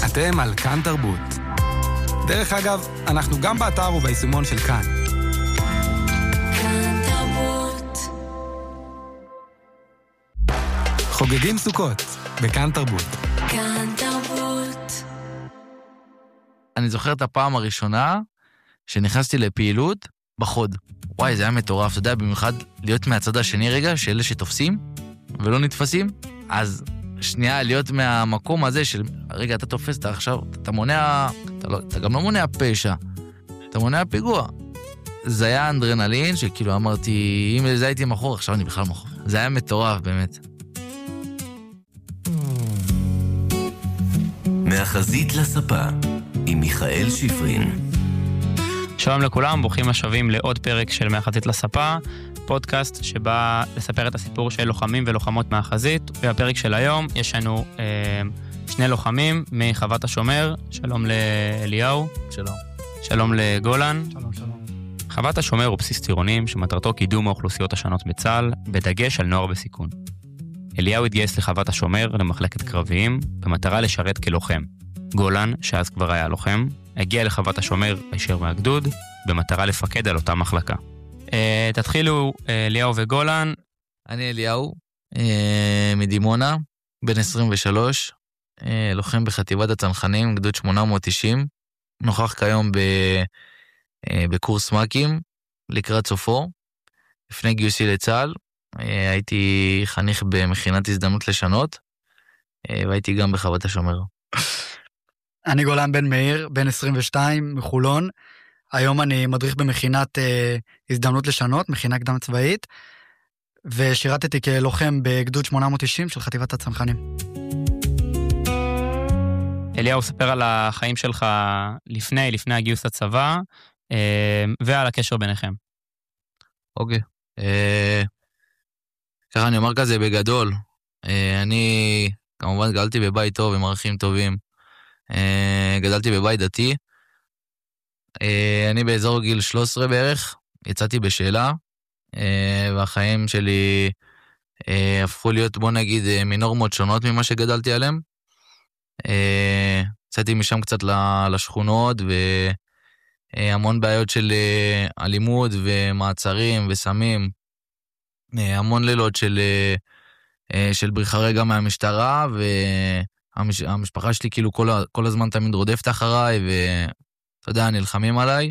אתם על כאן תרבות. דרך אגב, אנחנו גם באתר וביישומון של כאן. כאן תרבות. חוגגים סוכות בכאן תרבות. כאן תרבות. אני זוכר את הפעם הראשונה שנכנסתי לפעילות בחוד. וואי, זה היה מטורף. אתה יודע, במיוחד להיות מהצד השני רגע, שאלה שתופסים ולא נתפסים. אז שנייה, להיות מהמקום הזה של, רגע, אתה תופס, אתה עכשיו, אתה מונע, אתה גם לא מונע פשע, אתה מונע פיגוע. זה היה אנדרנלין, שכאילו אמרתי, אם זה הייתי מחור, עכשיו אני בכלל מחור. זה היה מטורף, באמת. מהחזית לספה, עם מיכאל שפרין. שלום לכולם, ברוכים השבים לעוד פרק של מהחזית לספה, פודקאסט שבא לספר את הסיפור של לוחמים ולוחמות מהחזית. בפרק של היום יש לנו שני לוחמים מחוות השומר. שלום לאליהו. שלום. שלום לגולן. שלום, שלום. חוות השומר הוא בסיס טירונים שמטרתו קידום האוכלוסיות השונות בצה"ל, בדגש על נוער בסיכון. אליהו התגייס לחוות השומר למחלקת קרביים, במטרה לשרת כלוחם. גולן, שאז כבר היה לוחם, הגיע לחוות השומר הישר מהגדוד, במטרה לפקד על אותה מחלקה. תתחילו, אליהו וגולן. אני אליהו, מדימונה, בן 23, לוחם בחטיבת הצנחנים, גדוד 890, נוכח כיום בקורס מקים, לקראת סופו. לפני גיוסי לצה"ל, הייתי חניך במכינת הזדמנות לשנות, והייתי גם בחוות השומר. אני גולן בן מאיר, בן 22, מחולון. היום אני מדריך במכינת הזדמנות לשנות, מכינה קדם צבאית, ושירתתי כלוחם בגדוד 890 של חטיבת הצנחנים. אליהו, ספר על החיים שלך לפני הגיוס לצבא, ועל הקשר ביניכם. אוקיי. ככה אני אומר כזה בגדול. אני כמובן גדלתי בבית טוב עם ערכים טובים. גדלתי בבית דתי. אני באזור גיל 13 בערך, יצאתי בשאלה, והחיים שלי הפכו להיות, בוא נגיד, מנורמות שונות ממה שגדלתי עליהם. יצאתי משם קצת לשכונות, והמון בעיות של אלימות ומעצרים וסמים, המון לילות של בריחה רגע מהמשטרה, והמשפחה שלי כאילו כל הזמן תמיד רודפת אחריי, אתה יודע, נלחמים עליי.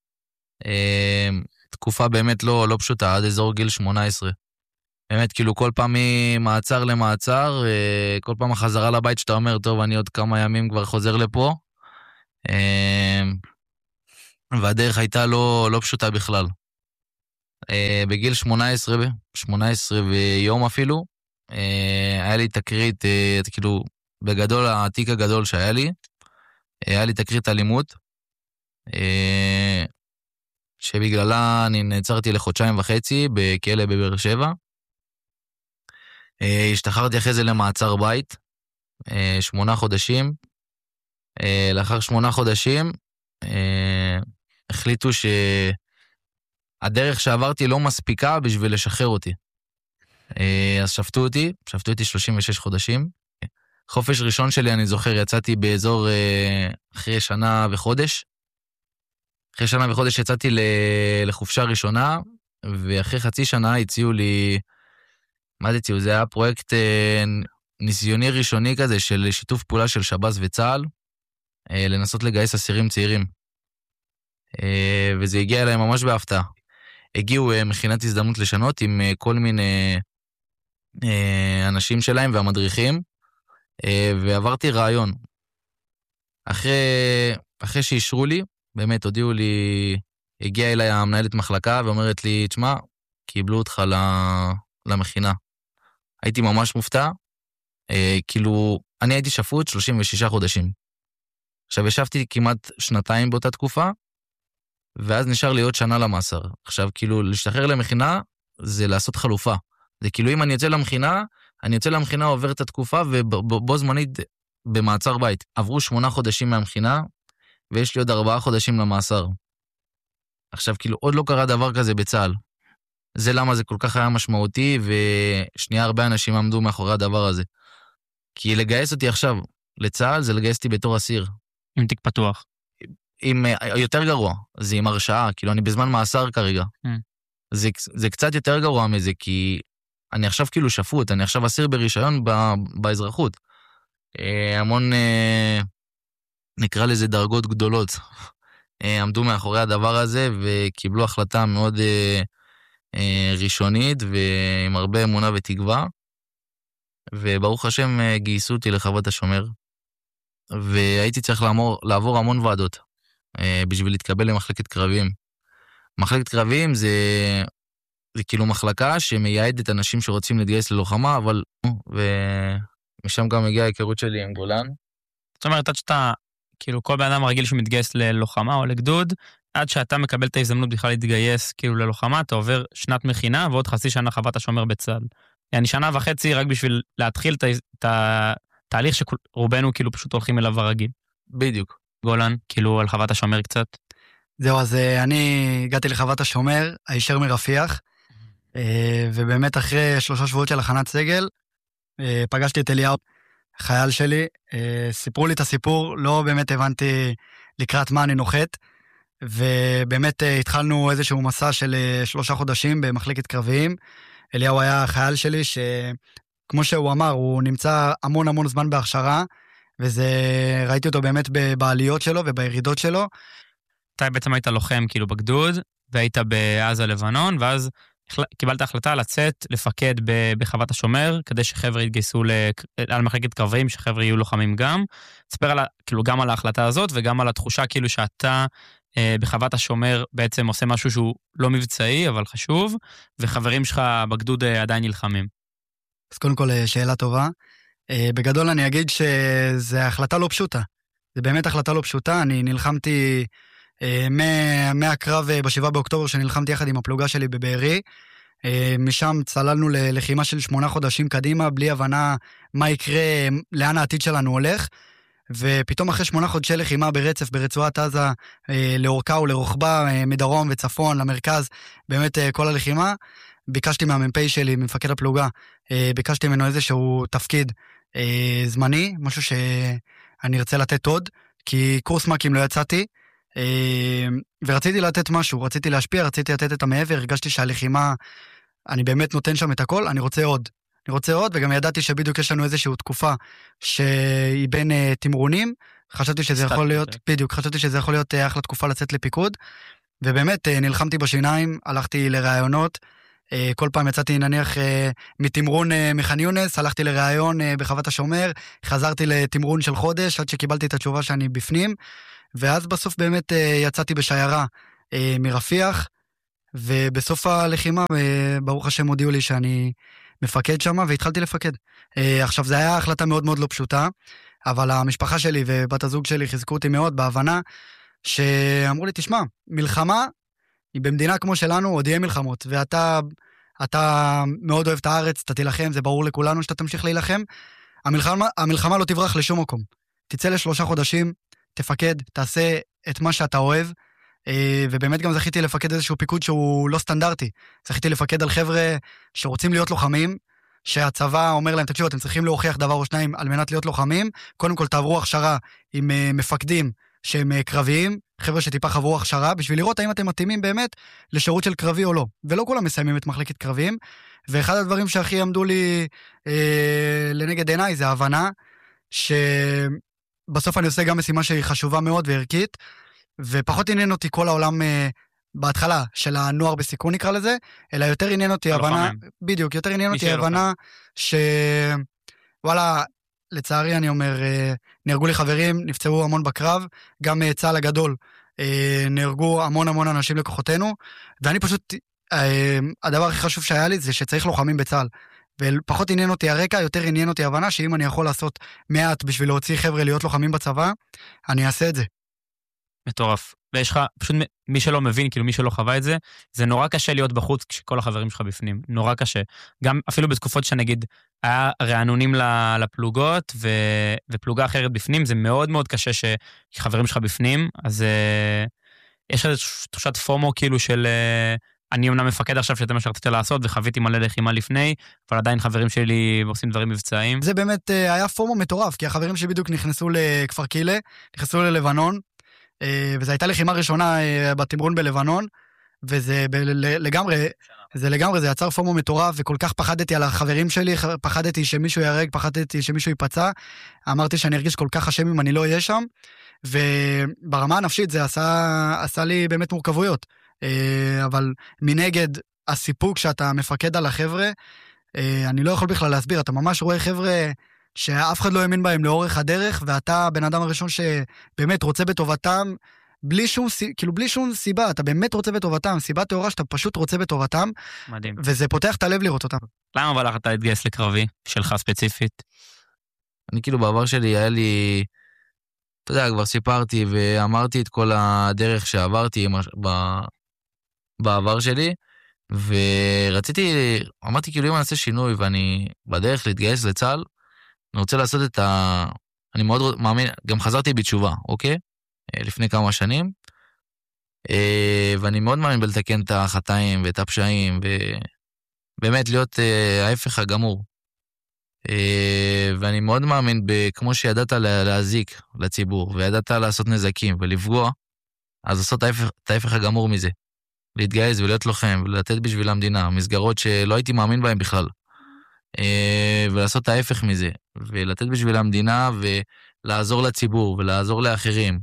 תקופה באמת לא פשוטה, עד אזור גיל 18. באמת, כאילו כל פעם ממעצר למעצר, כל פעם החזרה לבית שאתה אומר, טוב, אני עוד כמה ימים כבר חוזר לפה. והדרך הייתה לא פשוטה בכלל. בגיל 18 ויום אפילו, היה לי תקרית, כאילו, בגדול, העתיק הגדול שהיה לי, היה לי תקרית אלימות, שבגללה אני נעצרתי לחודשיים וחצי בכלא בבאר שבע. השתחררתי אחרי זה למעצר בית, 8 חודשים. לאחר 8 חודשים, החליטו שהדרך שעברתי לא מספיקה בשביל לשחרר אותי. אז שפטו אותי 36 חודשים. חופש ראשון שלי, אני זוכר, יצאתי באזור אחרי שנה וחודש. אחרי שנה וחודש יצאתי לחופשה ראשונה, ואחרי חצי שנה הציעו לי, מה זה הציעו? זה היה פרויקט ניסיוני ראשוני כזה, של שיתוף פעולה של שב"ס וצה"ל, לנסות לגייס אסירים צעירים. וזה הגיע אליי ממש בהפתעה. הגיעו מכינת הזדמנות לשנות עם כל מיני אנשים שלהם והמדריכים, ועברתי רעיון. אחרי שישרו לי, באמת הודיעו לי, הגיעה אליי המנהלת מחלקה ואומרת לי, תשמע, קיבלו אותך למכינה. הייתי ממש מופתע, כאילו, אני הייתי שפוט 36 חודשים. עכשיו ישבתי כמעט 2 באותה תקופה, ואז נשאר לי עוד שנה למאסר. עכשיו, כאילו, להשתחרר למכינה, זה לעשות חלופה. זה כאילו, אם אני יוצא למכינה, עובר את התקופה, ובו זמנית במעצר בית. עברו 8 חודשים מהמכינה, ויש לי עוד 4 חודשים למאסר. עכשיו, כאילו, עוד לא קרה דבר כזה בצה"ל. זה למה זה כל כך היה משמעותי, ושנייה הרבה אנשים עמדו מאחורי הדבר הזה. כי לגייס אותי עכשיו, לצה"ל זה לגייס אותי בתור אסיר. עם תיק פתוח. עם יותר גרוע, זה עם הרשעה, כאילו אני בזמן מאסר כרגע. זה קצת יותר גרוע מזה, כי אני עכשיו כאילו שפוט, אני עכשיו אסיר ברישיון באזרחות. המון, נקרא לזה דרגות גדולות, עמדו מאחורי הדבר הזה, וקיבלו החלטה מאוד ראשונית, ועם הרבה אמונה ותקווה, וברוך השם גייסו אותי לחוות השומר, והייתי צריך לעבור המון ועדות, בשביל להתקבל למחלקת קרביים. מחלקת קרביים זה כאילו מחלקה שמייעדת אנשים שרוצים להתגייס ללוחמה, אבל, ומשם גם הגיעה ההיכרות שלי עם גולן. זאת אומרת, עד שאתה, כאילו כל בן אדם רגיל שמתגייס ללוחמה או לגדוד, עד שאתה מקבל את ההזדמנות בכלל להתגייס כאילו ללוחמה, אתה עובר שנת מכינה ועוד חצי שנה חוות השומר בצה"ל. yani שנה וחצי רק בשביל להתחיל את התהליך שרובנו כאילו פשוט הולכים אליו הרגיל. בדיוק. גולן, כאילו על חוות השומר קצת. זהו, אז אני הגעתי לחוות השומר, הישר מרפיח, ובאמת אחרי 3 שבועות של הכנת סגל, פגשתי את אליהו, חייל שלי, סיפרו לי את הסיפור, לא באמת הבנתי לקראת מה אני נוחת, ובאמת התחלנו איזשהו מסע של 3 חודשים במחלקת קרביים. אליהו היה חייל שלי שכמו שהוא אמר, הוא נמצא המון זמן בהכשרה, ראיתי אותו באמת בעליות שלו ובירידות שלו. אתה בעצם היית לוחם כאילו בגדוד, והיית בעזה לבנון, ואז קיבלת החלטה לצאת, לפקד בחוות השומר, כדי שחבר'ה יתגייסו על מחלקת קרביים, שחבר'ה יהיו לוחמים גם. תספר כאילו גם על ההחלטה הזאת, וגם על התחושה כאילו שאתה בחוות השומר בעצם עושה משהו שהוא לא מבצעי, אבל חשוב, וחברים שלך בגדוד עדיין נלחמים. אז קודם כל, שאלה טובה. בגדול אני אגיד שזו החלטה לא פשוטה. זה באמת החלטה לא פשוטה. אני נלחמתי מהקרב ב7 באוקטובר, שנלחמתי יחד עם הפלוגה שלי בבארי. משם צללנו ללחימה של 8 חודשים קדימה, בלי הבנה מה יקרה, לאן העתיד שלנו הולך. ופתאום אחרי 8 חודשי לחימה ברצף, ברצועת עזה, לאורכה ולרוחבה, מדרום וצפון, למרכז, באמת כל הלחימה, ביקשתי מהמ"פ שלי, ממפקד הפלוגה, ביקשתי ממנו איזשהו תפקיד זמני, משהו שאני ארצה לתת עוד, כי קורס מקים לא יצאתי, ורציתי לתת משהו, רציתי להשפיע, רציתי לתת את המעבר, הרגשתי שהלחימה, אני באמת נותן שם את הכל, אני רוצה עוד, וגם ידעתי שבדיוק יש לנו איזושהי תקופה שהיא בין תמרונים, חשבתי שזה יכול להיות, בדיוק, חשבתי שזה יכול להיות אחלה תקופה לצאת לפיקוד, ובאמת נלחמתי בשיניים, הלכתי לראיונות, כל פעם יצאתי נניח מתמרון מחן יונס, הלכתי לראיון בחוות השומר, חזרתי לתמרון של חודש, עד שקיבלתי את התשובה שאני בפנים, ואז בסוף באמת יצאתי בשיירה מרפיח, ובסוף הלחימה, ברוך השם הודיעו לי שאני מפקד שם, והתחלתי לפקד. עכשיו, זו הייתה החלטה מאוד מאוד לא פשוטה, אבל המשפחה שלי ובת הזוג שלי חיזקו אותי מאוד בהבנה, שאמרו לי, תשמע, מלחמה היא במדינה כמו שלנו, עוד יהיה מלחמות, ואתה מאוד אוהב את הארץ, אתה תילחם, זה ברור לכולנו שאתה תמשיך להילחם. המלחמה לא תברח לשום מקום. תצא ל3 חודשים, תפקד, תעשה את מה שאתה אוהב, ובאמת גם זכיתי לפקד איזשהו פיקוד שהוא לא סטנדרטי. זכיתי לפקד על חבר'ה שרוצים להיות לוחמים, שהצבא אומר להם, תקשיבו, אתם צריכים להוכיח דבר או שניים על מנת להיות לוחמים, קודם כל תעברו הכשרה עם מפקדים שהם קרביים, חבר'ה שטיפה חברו הכשרה, בשביל לראות האם אתם מתאימים באמת לשירות של קרבי או לא. ולא כולם מסיימים את מחלקת קרביים, ואחד הדברים שהכי עמדו לי לנגד עיניי, זה ההבנה שבסוף אני עושה גם משימה שהיא חשובה מאוד וערכית, ופחות עניין אותי כל העולם בהתחלה של הנוער בסיכון נקרא לזה, אלא יותר עניין אותי הבנה, בדיוק, יותר עניין אותי הבנה וואלה, לצערי אני אומר, נהרגו לי חברים, נפצעו המון בקרב, גם צה"ל הגדול, נהרגו המון אנשים לכוחותינו, ואני פשוט, הדבר הכי חשוב שהיה לי זה שצריך לוחמים בצה"ל, ופחות עניין אותי הרקע, יותר עניין אותי הבנה שאם אני יכול לעשות מעט בשביל להוציא חבר'ה להיות לוחמים בצבא, אני אעשה את זה. מטורף. ויש לך, פשוט מי שלא מבין, כאילו מי שלא חווה את זה, זה נורא קשה להיות בחוץ כשכל החברים שלך בפנים. נורא קשה. גם אפילו בתקופות שנגיד, היה רענונים לפלוגות, ופלוגה אחרת בפנים, זה מאוד מאוד קשה שחברים שלך בפנים, אז יש איזו תחושת פומו כאילו של אני אומנם מפקד עכשיו שזה מה שרציתי לעשות, וחוויתי מלא לחימה לפני, אבל עדיין חברים שלי עושים דברים מבצעיים. זה באמת היה פורמו מטורף, כי החברים שבדיוק נכנסו לכפר קילה, נכנסו ללבנון, וזו הייתה לחימה ראשונה בתמרון בלבנון, וזה לגמרי, זה יצר פורמו מטורף, וכל כך פחדתי על החברים שלי, פחדתי שמישהו ירג, פחדתי שמישהו ייפצע, אמרתי שאני ארגיש כל כך אשם אם אני לא אהיה שם, וברמה הנפשית זה עשה לי באמת מורכבויות, אבל מנגד הסיפוק שאתה מפקד על החבר'ה, אני לא יכול בכלל להסביר, אתה ממש רואה חבר'ה שאף אחד לא האמין בהם לאורך הדרך, ואתה בן אדם הראשון שבאמת רוצה בטובתם, בלי שום סיבה, אתה באמת רוצה בטובתם, סיבה תאורה שאתה פשוט רוצה בטובתם, מדהים. וזה פותח את הלב לראות אותם. למה בא לך אתה להתגייס לקרבי, שלך ספציפית? אני כאילו בעבר שלי היה לי, אתה יודע, כבר סיפרתי ואמרתי את כל הדרך שעברתי בעבר שלי, ורציתי, אמרתי כאילו אם אני אעשה שינוי ואני בדרך להתגייס לצה"ל, אני רוצה לעשות אני מאוד מאמין, גם חזרתי בתשובה, אוקיי? לפני כמה שנים, ואני מאוד מאמין בלתקן את החטאים ואת הפשעים, ובאמת להיות ההפך הגמור. ואני מאוד מאמין כמו שידעת להזיק לציבור, וידעת לעשות נזקים ולפגוע, אז לעשות את ההפך הגמור מזה. להתגייס ולהיות לוחם, ולתת בשביל המדינה, מסגרות שלא הייתי מאמין בהן בכלל. ולעשות את ההפך מזה, ולתת בשביל המדינה, ולעזור לציבור, ולעזור לאחרים.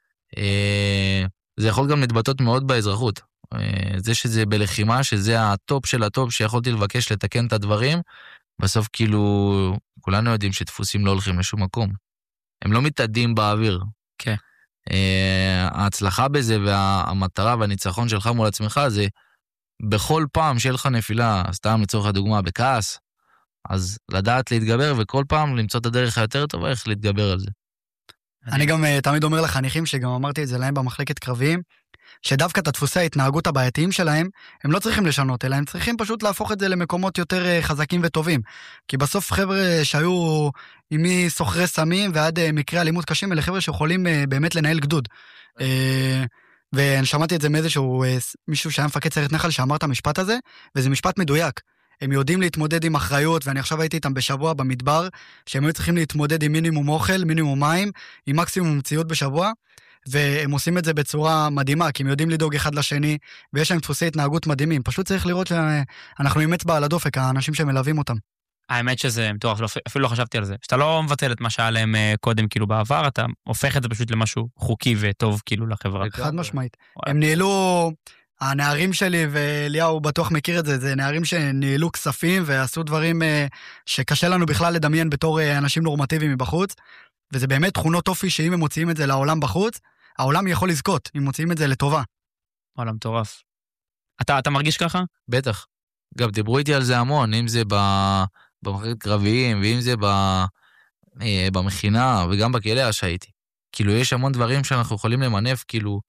זה יכול גם להתבטאות מאוד באזרחות. זה שזה בלחימה, שזה הטופ של הטופ, שיכולתי לבקש לתקן את הדברים, בסוף כאילו, כולנו יודעים שדפוסים לא הולכים לשום מקום. הם לא מתעדים באוויר. כן. ההצלחה בזה והמטרה והניצחון שלך מול עצמך זה בכל פעם שיהיה לך נפילה, סתם לצורך הדוגמה בכעס, אז לדעת להתגבר וכל פעם למצוא את הדרך היותר טובה איך להתגבר על זה. אני גם תמיד אומר לחניכים, שגם אמרתי את זה להם במחלקת קרביים, שדווקא את הדפוסי ההתנהגות הבעייתיים שלהם, הם לא צריכים לשנות, אלא הם צריכים פשוט להפוך את זה למקומות יותר חזקים וטובים. כי בסוף חבר'ה שהיו מסוחרי סמים ועד מקרי אלימות קשים, אלה חבר'ה שיכולים באמת לנהל גדוד. ואני שמעתי את זה מאיזשהו מישהו שהיה מפקד סיירת נחל שאמר את המשפט הזה, וזה משפט מדויק. הם יודעים להתמודד עם אחריות, ואני עכשיו הייתי איתם בשבוע במדבר, שהם היו צריכים להתמודד עם מינימום אוכל, מינימום מים, עם מקסימום ציוד בשבוע, והם עושים את זה בצורה מדהימה, כי הם יודעים לדאוג אחד לשני, ויש להם דפוסי התנהגות מדהימים. פשוט צריך לראות שאנחנו עם אצבע על הדופק, האנשים שמלווים אותם. האמת שזה מטורף, אפילו לא חשבתי על זה. שאתה לא מבטל את מה שהיה להם קודם כאילו בעבר, אתה הופך את זה פשוט למשהו חוקי וטוב כאילו לחברה. חד משמעית. הם ניהלו, הנערים שלי ואליהו בטוח מכיר את זה, זה נערים שניהלו כספים ועשו דברים שקשה לנו בכלל לדמיין בתור אנשים נורמטיביים מבחוץ, וזה באמת תכונות אופי שאם הם מוציאים את זה לעולם בחוץ, העולם יכול לזכות, אם מוציאים את זה לטובה. וואלה, מטורף. אתה מרגיש ככה? בטח. גם דיברו איתי על זה המון, אם זה במחלקת קרביים, ואם זה במכינה, וגם בכלא שהייתי. כאילו, יש המון דברים שאנחנו יכולים למנף, כאילו,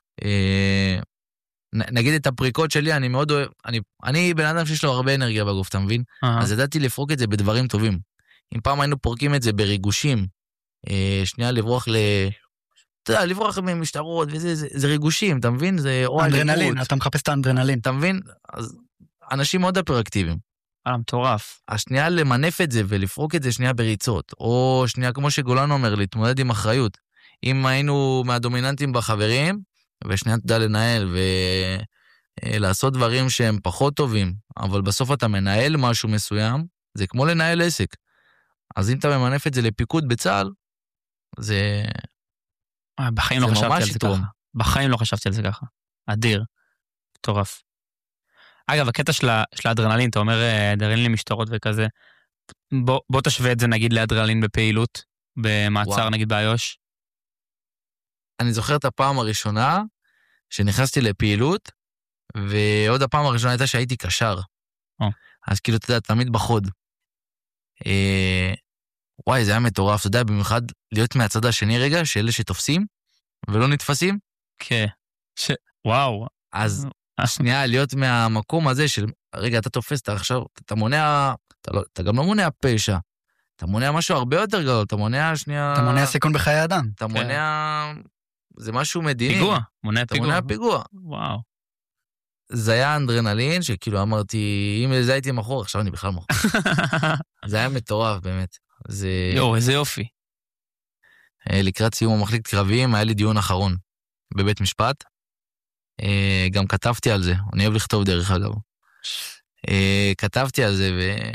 נגיד את הפריקות שלי, אני מאוד אוהב, אני בן אדם שיש לו הרבה אנרגיה בגוף, אתה מבין? אז ידעתי לפרוק את זה בדברים טובים. אם פעם היינו פורקים את זה בריגושים, שנייה לברוח אתה יודע, לברוח ממשטרות, זה ריגושים, אתה מבין? זה אנדרנלין, אתה מחפש את האנדרנלין. אתה מבין? אז אנשים מאוד אופרקטיביים. מטורף. השנייה למנף את זה ולפרוק את זה שנייה בריצות, או שנייה כמו שגולן אומר, להתמודד עם אחריות. אם היינו מהדומיננטים בחברים, ושנייה תדע לנהל ולעשות דברים שהם פחות טובים, אבל בסוף אתה מנהל משהו מסוים, זה כמו לנהל עסק. אז אם אתה ממנף את זה לפיקוד בצה"ל, זה בחיים לא חשבתי על זה ככה. בחיים לא חשבתי על זה ככה. אדיר. מטורף. אגב, הקטע של האדרנלין, אתה אומר אדרנלין למשטרות וכזה, בוא תשווה את זה נגיד לאדרנלין בפעילות, במעצר נגיד באיו"ש. אני זוכר את הפעם הראשונה שנכנסתי לפעילות, ועוד הפעם הראשונה הייתה שהייתי קשר. אז כאילו, אתה יודע, תמיד בחוד. וואי, זה היה מטורף, אתה יודע, במיוחד להיות מהצד השני רגע, שאלה שתופסים, ולא נתפסים. כן. וואו. אז השנייה, להיות מהמקום הזה של, רגע, אתה תופס, אתה עכשיו, אתה מונע, אתה גם לא מונע פשע, אתה מונע משהו הרבה יותר גדול, אתה מונע שנייה... אתה מונע סיכון בחיי אדם. אתה מונע... זה משהו מדיני. פיגוע, מונע פיגוע. אתה מונע פיגוע. וואו. זה היה אנדרנלין, שכאילו אמרתי, אם זה הייתי מכור, עכשיו אני בכלל מכור. זה היה מטורף, באמת. איזה יופי. לקראת סיום המחלקת קרביים, היה לי דיון אחרון בבית משפט. גם כתבתי על זה, אני אוהב לכתוב דרך אגב. כתבתי על זה,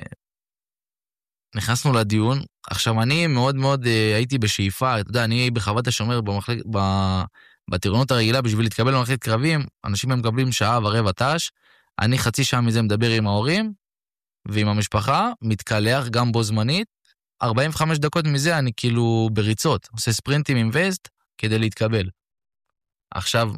ונכנסנו לדיון. עכשיו, אני מאוד מאוד הייתי בשאיפה, אתה יודע, אני בחוות השומר בטירונות הרגילה, בשביל להתקבל למחלקת קרביים, אנשים הם מקבלים שעה ורבע תש, אני חצי שעה מזה מדבר עם ההורים, ועם המשפחה, מתקלח גם בו זמנית, 45 דקות מזה אני כאילו בריצות, עושה ספרינטים עם וסט, כדי להתקבל. עכשיו,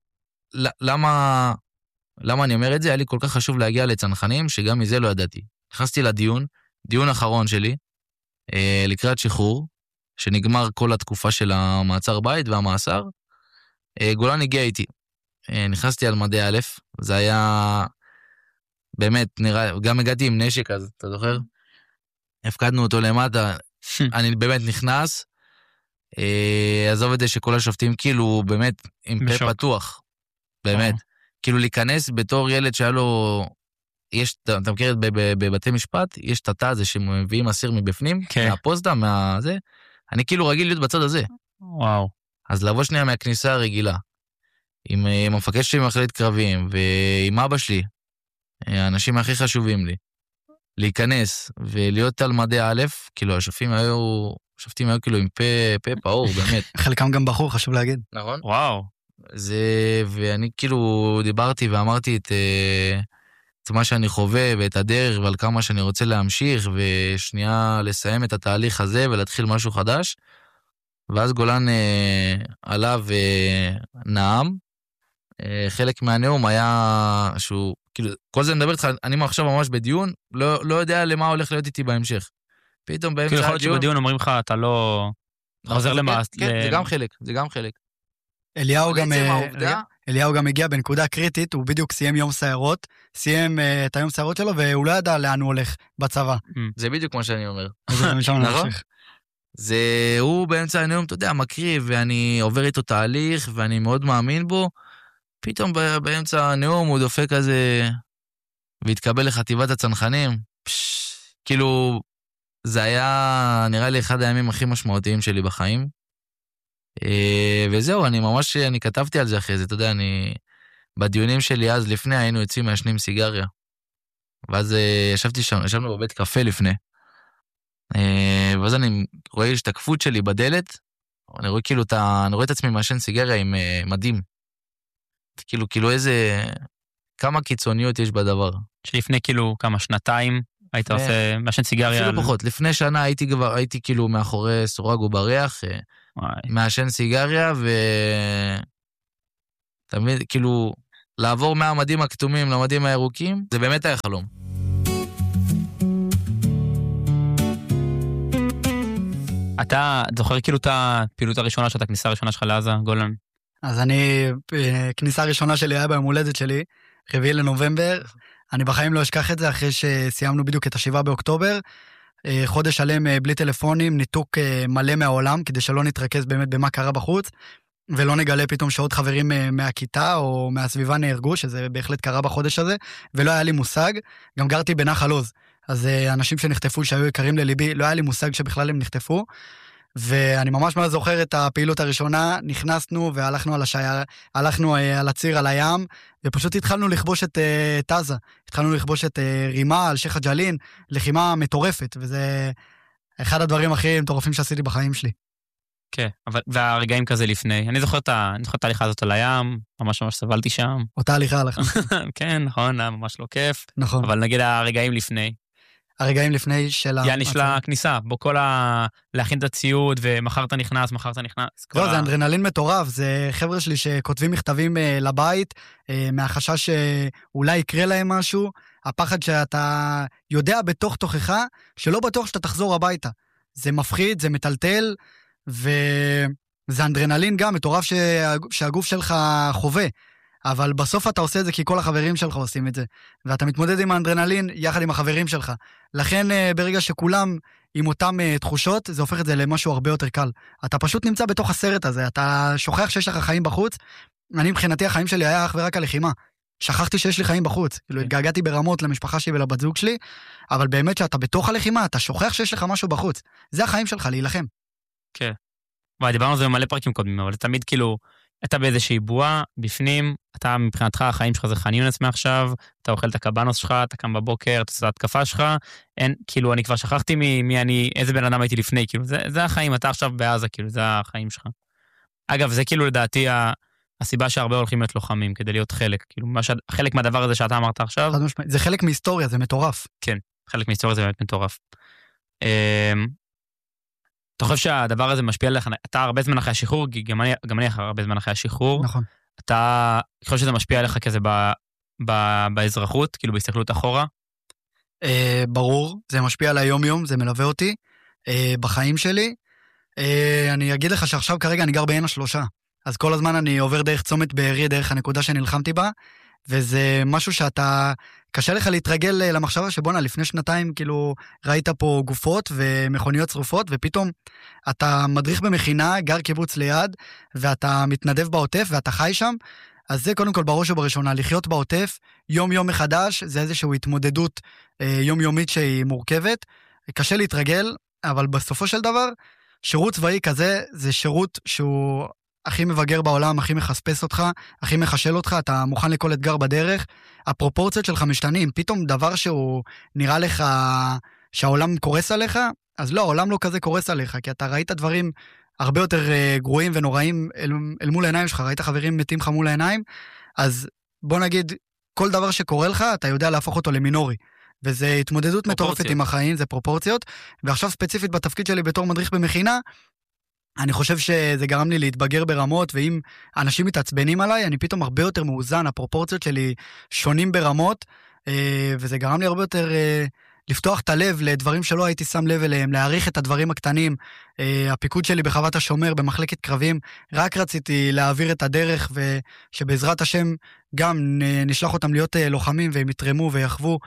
למה אני אומר את זה? היה לי כל כך חשוב להגיע לצנחנים, שגם מזה לא ידעתי. נכנסתי לדיון, דיון אחרון שלי, לקראת שחרור, שנגמר כל התקופה של המעצר בית והמאסר, גולן הגיע איתי. נכנסתי על מדי א', זה היה באמת נראה, גם הגעתי עם נשק, אז אתה זוכר? הפקדנו אותו למטה, אני באמת נכנס, עזוב את זה שכל השופטים כאילו באמת עם פה פתוח, באמת. כאילו להיכנס בתור ילד שהיה לו, אתה מכיר בבתי משפט, יש את התא הזה שמביאים אסיר מבפנים, מהפוסטה, מהזה, אני כאילו רגיל להיות בצד הזה. וואו. אז לבוא שנייה מהכניסה הרגילה, עם המפקד שלי ממחלקת קרביים, ועם אבא שלי, האנשים הכי חשובים לי, להיכנס ולהיות על מדי א', כאילו השופטים היו כאילו עם פה פעור, באמת. חלקם גם בחור, חשוב להגיד. נכון? וואו. ואני כאילו דיברתי ואמרתי את מה שאני חווה ואת הדרך ועל כמה שאני רוצה להמשיך, ושנייה לסיים את התהליך הזה ולהתחיל משהו חדש. ואז גולן עלה ונאם. חלק מהנאום היה שהוא, כאילו, כל זה מדבר איתך, אני עכשיו ממש בדיון, לא יודע למה הולך להיות איתי בהמשך. פתאום באמצע כאילו יכול להיות שבדיון אומרים לך, אתה לא חוזר למעש. כן, זה גם חלק. אליהו גם הגיע בנקודה קריטית, הוא בדיוק סיים יום סיירות, סיים את היום סיירות שלו, והוא לא ידע לאן הוא הולך בצבא. זה בדיוק מה שאני אומר. נכון? הוא באמצע הנאום, אתה יודע, מקריב, ואני עובר איתו תהליך, ואני מאוד מאמין בו, פתאום באמצע הנאום הוא דופק כזה, והתקבל לחטיבת הצנחנים. כאילו, זה היה נראה לי אחד הימים הכי משמעותיים שלי בחיים. וזהו, אני כתבתי על זה אחרי זה, אתה יודע, בדיונים שלי אז לפני היינו יוצאים מעשנים סיגריה. ואז ישבנו בבית קפה לפני. ואז אני רואה השתקפות שלי בדלת, אני רואה את עצמי מעשן סיגריה עם מדים. כאילו איזה, כמה קיצוניות יש בדבר. שלפני כאילו כמה שנתיים היית עושה מעשן סיגריה? אפילו פחות, לפני שנה הייתי כאילו מאחורי סורג ובריח, מעשן סיגריה, תמיד כאילו לעבור מהמדים הכתומים למדים הירוקים, זה באמת היה חלום. אתה זוכר כאילו את הפעילות הראשונה שלך, את הכניסה הראשונה שלך לעזה, גולן? אז כניסה הראשונה שלי היה ביום הולדת שלי, 4 לנובמבר, אני בחיים לא אשכח את זה, אחרי שסיימנו בדיוק את 7 באוקטובר, חודש שלם בלי טלפונים, ניתוק מלא מהעולם, כדי שלא נתרכז באמת במה קרה בחוץ, ולא נגלה פתאום שעוד חברים מהכיתה או מהסביבה נהרגו, שזה בהחלט קרה בחודש הזה, ולא היה לי מושג, גם גרתי בנחל עוז, אז אנשים שנחטפו שהיו יקרים לליבי, לא היה לי מושג שבכלל הם נחטפו, ואני ממש מאוד זוכר את הפעילות הראשונה, נכנסנו והלכנו על הציר על הים, ופשוט התחלנו לכבוש את עזה, התחלנו לכבוש את רימה על שייח' ג'לין, לחימה מטורפת, וזה אחד הדברים הכי מטורפים שעשיתי בחיים שלי. כן, והרגעים כזה לפני, אני זוכר את ההליכה הזאת על הים, ממש סבלתי שם. אותה הליכה הלכה. כן, נכון, היה ממש לא כיף. נכון. אבל נגיד הרגעים לפני. הרגעים לפני של יעני של הכניסה, בו להכין את הציוד, ומחר אתה נכנס. לא, זה אנדרנלין מטורף, זה חבר'ה שלי שכותבים מכתבים לבית, מהחשש שאולי יקרה להם משהו, הפחד שאתה יודע בתוך תוכך, שלא בטוח שאתה תחזור הביתה. זה מפחיד, זה מטלטל, וזה אנדרנלין גם מטורף שהגוף שלך חווה. אבל בסוף אתה עושה את זה כי כל החברים שלך עושים את זה, ואתה מתמודד עם האנדרנלין יחד עם החברים שלך. לכן ברגע שכולם עם אותם תחושות, זה הופך את זה למשהו הרבה יותר קל. אתה פשוט נמצא בתוך הסרט הזה, אתה שוכח שיש לך חיים בחוץ. אני מבחינתי החיים שלי היה אך ורק הלחימה. שכחתי שיש לי חיים בחוץ, כאילו התגעגעתי ברמות למשפחה שלי ולבת זוג שלי, אבל באמת שאתה בתוך הלחימה, אתה שוכח שיש לך משהו בחוץ. זה החיים שלך, להילחם. כן. דיברנו על זה במלא פרקים קודמים, אבל תמיד כאילו, אתה באיזושהי בועה, בפנים, אתה מבחינתך, החיים שלך זה ח'אן יונס מעכשיו, אתה אוכל את הקבנוס שלך, אתה קם בבוקר, אתה עושה את התקפה שלך, אין, כאילו, אני כבר שכחתי מי אני, איזה בן אדם הייתי לפני, כאילו, זה החיים, אתה עכשיו בעזה, כאילו, זה החיים שלך. אגב, זה כאילו לדעתי הסיבה שהרבה הולכים להיות לוחמים, כדי להיות חלק, כאילו, חלק מהדבר הזה שאתה אמרת עכשיו. זה חלק מהיסטוריה, זה מטורף. כן, חלק מהיסטוריה זה באמת מטורף. אתה חושב שהדבר הזה משפיע עליך, אתה הרבה זמן אחרי השחרור, גם אני הרבה זמן אחרי השחרור. נכון. אתה חושב שזה משפיע עליך כזה באזרחות, כאילו בהסתכלות אחורה? ברור, זה משפיע על היום-יום, זה מלווה אותי בחיים שלי. אני אגיד לך שעכשיו כרגע אני גר בעין השלושה, אז כל הזמן אני עובר דרך צומת בארי, דרך הנקודה שנלחמתי בה, וזה משהו שאתה, קשה לך להתרגל למחשבה שבונה, לפני שנתיים כאילו ראית פה גופות ומכוניות שרופות, ופתאום אתה מדריך במכינה, גר קיבוץ ליד, ואתה מתנדב בעוטף ואתה חי שם, אז זה קודם כל בראש ובראשונה, לחיות בעוטף, יום מחדש, זה איזושהי התמודדות יומיומית שהיא מורכבת, קשה להתרגל, אבל בסופו של דבר, שירות צבאי כזה, זה שירות שהוא הכי מבגר בעולם, הכי מחספס אותך, הכי מחשל אותך, אתה מוכן לכל אתגר בדרך, הפרופורציות שלך משתנים, פתאום דבר שהוא נראה לך שהעולם קורס עליך, אז לא, העולם לא כזה קורס עליך, כי אתה ראית דברים הרבה יותר גרועים ונוראים אל מול העיניים שלך, ראית חברים מתים לך מול העיניים, אז בוא נגיד, כל דבר שקורה לך, אתה יודע להפוך אותו למינורי, וזה התמודדות מטורפת עם החיים, זה פרופורציות, ועכשיו ספציפית בתפקיד שלי בתור מדריך במכינה, אני חושב שזה גרם לי להתבגר ברמות, ואם אנשים מתעצבנים עליי, אני פתאום הרבה יותר מאוזן, הפרופורציות שלי שונים ברמות, וזה גרם לי הרבה יותר לפתוח את הלב לדברים שלא הייתי שם לב אליהם, להעריך את הדברים הקטנים. הפיקוד שלי בחוות השומר, במחלקת קרבים, רק רציתי להעביר את הדרך, ושבעזרת השם גם נשלח אותם להיות לוחמים, והם יתרמו ויחוו,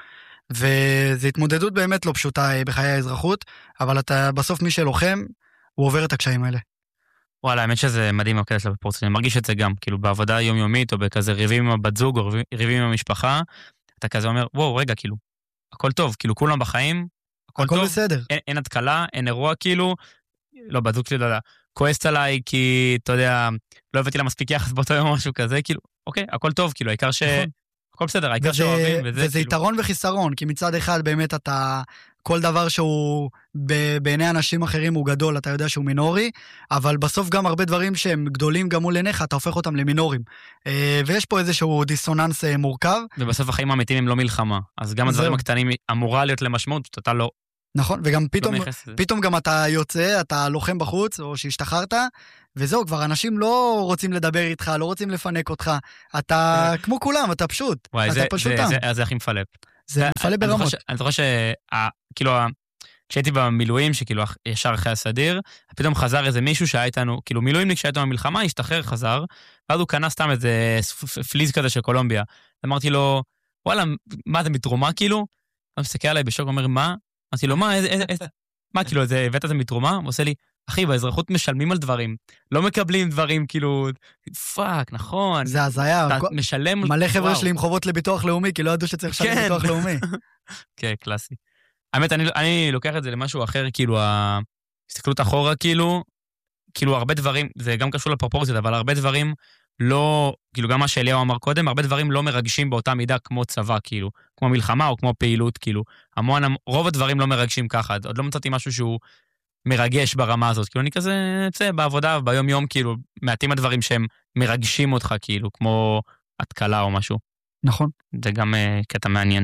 וזו התמודדות באמת לא פשוטה בחיי האזרחות, אבל אתה בסוף מי שלוחם, הוא עובר את הקשיים האלה. וואלה, האמת שזה מדהים הקטע של הפרופורציות, אני מרגיש את זה גם, כאילו בעבודה יומיומית, או בכזה ריבים עם הבת זוג, או ריבים עם המשפחה, אתה כזה אומר, וואו, רגע, כאילו, הכל טוב, כאילו כולם בחיים, הכל טוב, בסדר. אין התקלה, אין אירוע, כאילו, לא, בת זוג שלי, לא יודע, כועסת עליי, כי, אתה יודע, לא הבאתי לה מספיק יחס באותו יום או משהו כזה, כאילו, אוקיי, הכל טוב, כאילו, העיקר הכל בסדר, העיקר שאוהבים, וזה יתרון וחיסרון, כי מצד אחד באמת אתה, כל דבר שהוא בעיני אנשים אחרים הוא גדול, אתה יודע שהוא מינורי, אבל בסוף גם הרבה דברים שהם גדולים גם מול עיניך, אתה הופך אותם למינורים. ויש פה איזשהו דיסוננס מורכב. ובסוף החיים האמיתיים הם לא מלחמה, אז גם הדברים הקטנים אמורה להיות למשמעות, אתה לא... נכון, וגם פתאום גם אתה יוצא, אתה לוחם בחוץ, או שהשתחררת, וזהו, כבר אנשים לא רוצים לדבר איתך, לא רוצים לפנק אותך, אתה כמו כולם, אתה פשוט, אתה פשוטם. זה הכי מפלפ. זה מפלפ ברמות. אני זוכר שכאילו, כשהייתי במילואים, שכאילו ישר אחרי הסדיר, פתאום חזר איזה מישהו שהיה איתנו, כאילו מילואימניק שהיה איתנו במלחמה, השתחרר, חזר, ואז הוא קנה סתם איזה פליז כזה של קולומביה. אמרתי לו, וואלה, מה זה מתרומה כאילו? הוא מסתכל עליי בשוק, אומר, מה? אמרתי לו, מה, כאילו, הבאת את זה מתרומה? הוא עושה לי, אחי, באזרחות משלמים על דברים, לא מקבלים דברים, כאילו, פאק, נכון. זה הזיה. אתה משלם... מלא חבר'ה שלי עם חובות לביטוח לאומי, כי לא ידעו שצריך לשלם ביטוח לאומי. כן, קלאסי. האמת, אני לוקח את זה למשהו אחר, כאילו, ההסתכלות אחורה, כאילו, הרבה דברים, זה גם קשור לפרופורציות, אבל הרבה דברים לא, כאילו, גם מה שאליהו אמר קודם, הרבה דברים לא מרגשים באותה מידה כמו צבא, כאילו, כמו מלחמה או כמו פעילות, כאילו, רוב הדברים לא מרגשים ככה, עוד לא מצאתי משהו שהוא מרגש ברמה הזאת, כאילו, אני כזה, בעבודה, ביום יום, כאילו, מעטים הדברים שהם מרגשים אותך, כאילו, כמו התקלה או משהו. נכון. זה גם קטע מעניין.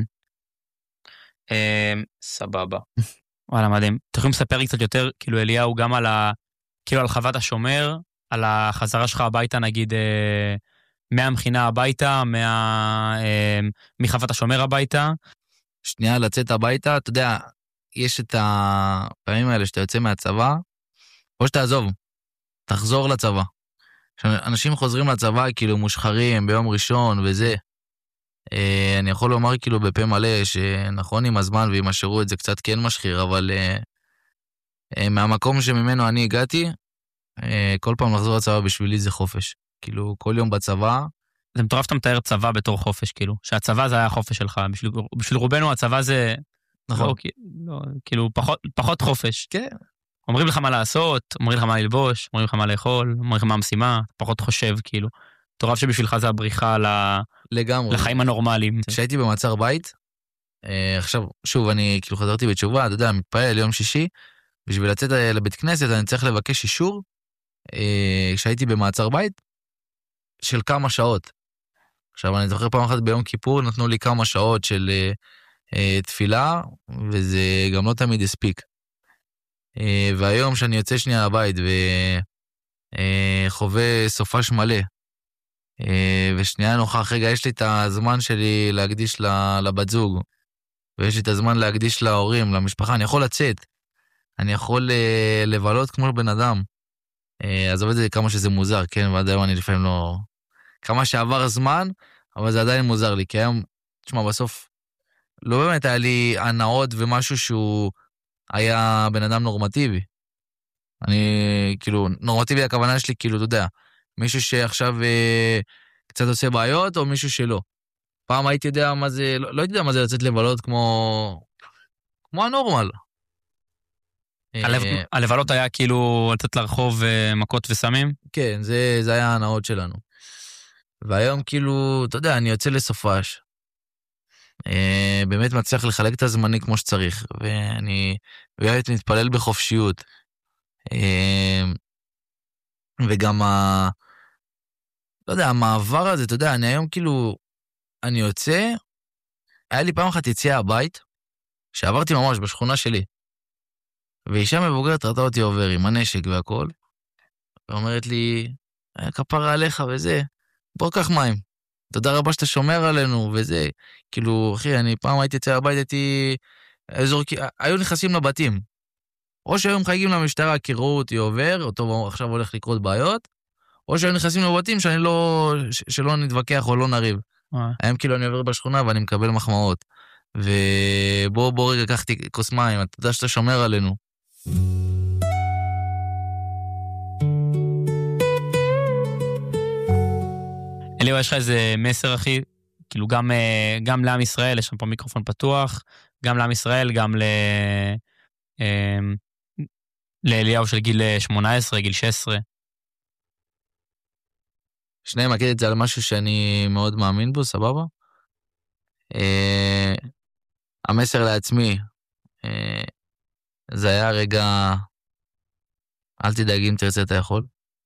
סבבה. וואלה, מדהים. אתם יכולים לספר לי קצת יותר, כאילו, אליהו, גם כאילו, על חוות השומר, על החזרה שלך הביתה, נגיד, מהמכינה הביתה, מחוות השומר הביתה. שנייה, לצאת הביתה, אתה יודע, יש את הפעמים האלה שאתה יוצא מהצבא, או שתעזוב, תחזור לצבא. אנשים חוזרים לצבא, כאילו, מושחרים ביום ראשון וזה. אני יכול לומר, כאילו, בפה מלא, שנכון עם הזמן ועם השירות, זה קצת כן משחיר, אבל מהמקום שממנו אני הגעתי, כל פעם לחזור לצבא בשבילי זה חופש. כאילו, כל יום בצבא, זה מטורף שאתה מתאר צבא בתור חופש, כאילו, שהצבא זה היה החופש שלך, בשביל רובנו הצבא זה, נכון. לא, כאילו, פחות חופש. כן. אומרים לך מה לעשות, אומרים לך מה ללבוש, אומרים לך מה לאכול, אומרים לך מה המשימה, פחות חושב, כאילו. מטורף שבשבילך זה הבריחה לגמרי. לחיים הנורמליים. כשהייתי במעצר בית, עכשיו, שוב, אני כאילו חזרתי בתשובה, אתה יודע, מתפעל יום שישי, בשביל לצאת לבית כנסת, אני צריך לבקש אישור, כשהייתי במעצר בית, של כמה שעות. עכשיו, אני זוכר פעם אחת ביום כיפור, נתנו לי כמה שעות של תפילה, וזה גם לא תמיד הספיק. והיום שאני יוצא שנייה לבית, וחווה סופש מלא, ושנייה נוכח, רגע, יש לי את הזמן שלי להקדיש לבת זוג, ויש לי את הזמן להקדיש להורים, למשפחה, אני יכול לצאת, אני יכול לבלות כמו בן אדם. עזוב את זה כמה שזה מוזר, כן, ועד היום אני לפעמים לא... כמה שעבר הזמן, אבל זה עדיין מוזר לי, כי היום, תשמע, בסוף, לא באמת היה לי הנאות ומשהו שהוא היה בן אדם נורמטיבי. אני, כאילו, נורמטיבי הכוונה שלי, כאילו, אתה יודע, מישהו שעכשיו קצת עושה בעיות, או מישהו שלא. פעם הייתי יודע מה זה, לא הייתי יודע מה זה לצאת לבלות כמו הנורמל. הלבלות היה כאילו לצאת לרחוב מכות וסמים? כן, זה היה הנאות שלנו. והיום כאילו, אתה יודע, אני יוצא לסופש, באמת מצליח לחלק את הזמני כמו שצריך, ואני באמת מתפלל בחופשיות. וגם לא יודע, המעבר הזה, אתה יודע, אני היום כאילו, אני יוצא, היה לי פעם אחת יציאה הבית, שעברתי ממש בשכונה שלי, ואישה מבוגרת ראתה אותי עובר עם הנשק והכל, ואומרת לי, כפרה עליך וזה, בוא קח מים, תודה רבה שאתה שומר עלינו וזה, כאילו, אחי, אני פעם הייתי יצא הבית, היו נכנסים לבתים, או שהיו מחייגים למשטרה, כי ראו אותי עובר, אותו עכשיו הולך לקרות בעיות, או שהיו נכנסים לבתים שלא נתווכח או לא נריב. היום כאילו אני עובר בשכונה ואני מקבל מחמאות. ובוא רגע קחתי כוס מים, אתה יודע שאתה שומר עלינו. אליהו, יש לך איזה מסר, אחי? כאילו גם לעם ישראל, יש שם פה מיקרופון פתוח, גם לעם ישראל, גם לאליהו של גיל 18, גיל 16. שניהם מכיר את זה על משהו שאני מאוד מאמין בו, סבבה? המסר לעצמי, זה היה רגע, אל תדאג אם תרצה אתה יכול.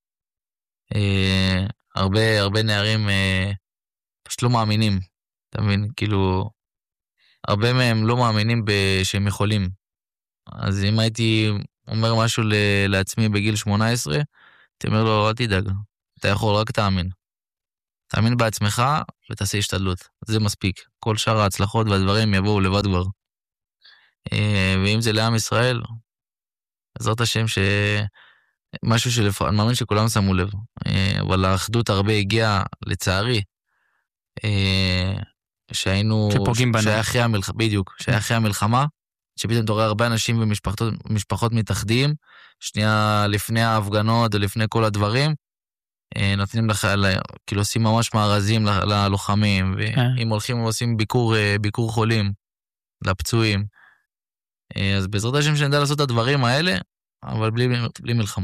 הרבה נערים פשוט לא מאמינים, אתה מבין? כאילו, הרבה מהם לא מאמינים שהם יכולים. אז אם הייתי אומר משהו לעצמי בגיל 18, הייתי אומר לו, אל תדאג, אתה יכול, רק תאמין. תאמין בעצמך ותעשה השתדלות. זה מספיק. כל שאר ההצלחות והדברים יבואו לבד כבר. ואם זה לעם ישראל, בעזרת השם משהו אני מאמין שכולם שמו לב. אבל האחדות הרבה הגיעה, לצערי, שפוגעים בנו. שהיה אחרי המלחמה, בדיוק, שהיה אחרי המלחמה, שפתאום אתה רואה הרבה אנשים ומשפחות מתאחדים, שנייה לפני ההפגנות ולפני כל הדברים, נותנים לך, כאילו עושים ממש מארזים ללוחמים, ואם הולכים ועושים ביקור חולים לפצועים, אז בעזרת השם שנדע לעשות את הדברים האלה, אבל בלי מלחמה.